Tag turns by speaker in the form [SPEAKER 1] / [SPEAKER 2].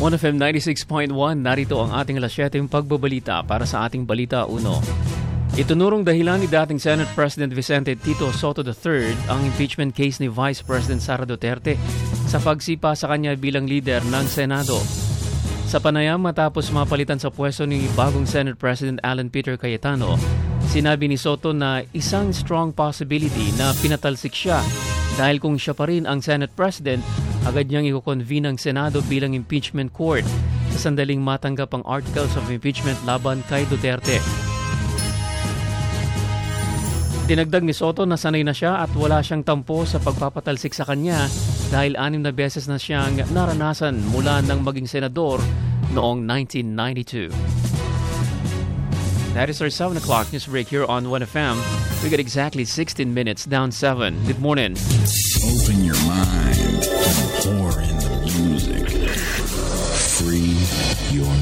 [SPEAKER 1] 1FM 96.1, narito ang ating alas 7 pagbabalita para sa ating Balita 1. Itunurong dahilan ni dating Senate President Vicente Tito Soto III ang impeachment case ni Vice President Sara Duterte sa pagsipa sa kanya bilang leader ng Senado. Sa panayam matapos mapalitan sa pwesto ni bagong Senate President Alan Peter Cayetano, sinabi ni Soto na isang strong possibility na pinatalsik siya dahil kung siya pa rin ang Senate President, agad niyang i-convene ang Senado bilang impeachment court sa sandaling matanggap ang articles of impeachment laban kay Duterte. Dinagdag ni Soto na sanay na siya at wala siyang tampo sa pagpapatalsik sa kanya dahil 6 na beses na siyang naranasan mula nang maging senador noong 1992. That is our 7 o'clock news break here on 1FM. We got exactly 16 minutes down 7. Good morning.
[SPEAKER 2] Open your mind and pour in the music. Free your